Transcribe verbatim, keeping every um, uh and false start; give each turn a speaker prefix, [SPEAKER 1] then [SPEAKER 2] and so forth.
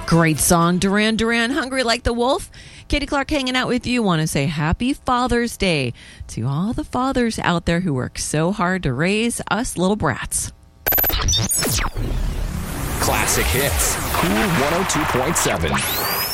[SPEAKER 1] Great song, Duran Duran, Hungry Like the Wolf. Katie Clark hanging out with you. Want to say happy Father's Day to all the fathers out there who work so hard to raise us little brats.
[SPEAKER 2] Classic hits. Cool one oh two point seven.